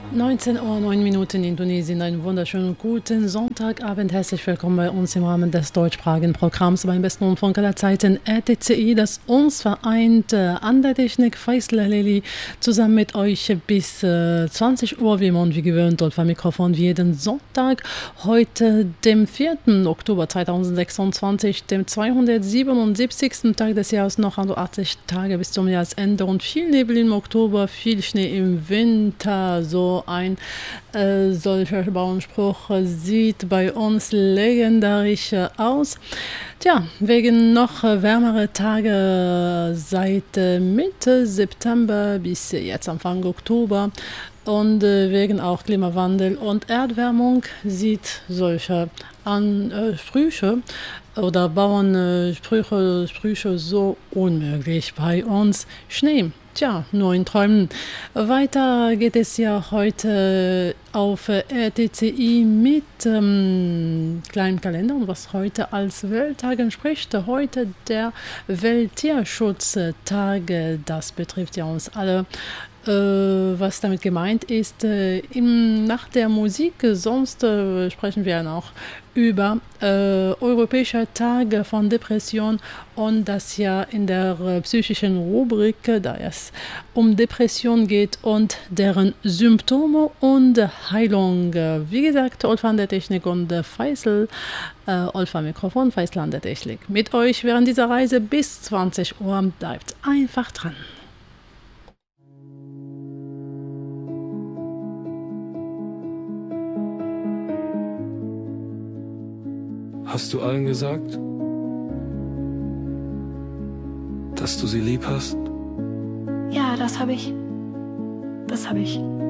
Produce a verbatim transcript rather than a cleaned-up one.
neunzehn Uhr neun Minuten in Indonesien. Einen wunderschönen guten Sonntagabend. Herzlich willkommen bei uns im Rahmen des deutschsprachigen Programms beim besten Rundfunk aller Zeiten R T C I, das uns vereint. Äh, an der Technik Faisal Halili zusammen mit euch bis äh, zwanzig Uhr, wie immer und wie gewöhnt, und vom Mikrofon wie jeden Sonntag. Heute, dem vierten Oktober zweitausendsechsundzwanzig, dem zweihundertsiebenundsiebzigsten Tag des Jahres, noch achtzig Tage bis zum Jahresende und viel Nebel im Oktober, viel Schnee im Winter. So ein äh, solcher Bauernspruch sieht bei uns legendarisch äh, aus. Tja, wegen noch äh, wärmere Tage seit äh, Mitte September bis jetzt Anfang Oktober und äh, wegen auch Klimawandel und Erderwärmung sieht solche an äh, Sprüche oder Bauernsprüche äh, Sprüche so unmöglich bei uns. Schnee. Tja, nur in Träumen. Weiter geht es ja heute auf R T C I mit ähm, kleinem Kalender und was heute als Welttag entspricht. Heute der Welttierschutztag. Das betrifft ja uns alle. Äh, was damit gemeint ist, äh, im, nach der Musik, sonst äh, sprechen wir noch über äh, Europäischer Tag von Depression und das ja in der äh, psychischen Rubrik, da es um Depression geht und deren Symptome und Heilung. Wie gesagt, Olfa an der Technik und äh, Faisal, äh, Olfa Mikrofon, Faisal an der Technik. Mit euch während dieser Reise bis zwanzig Uhr. Bleibt einfach dran. Hast du allen gesagt, dass du sie lieb hast? Ja, das habe ich. Das habe ich.